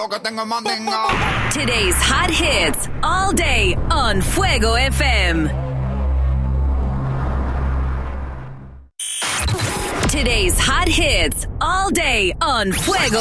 Que tengo mandinga. Today's hot hits all day on Fuego FM. Today's hot hits all day on Fuego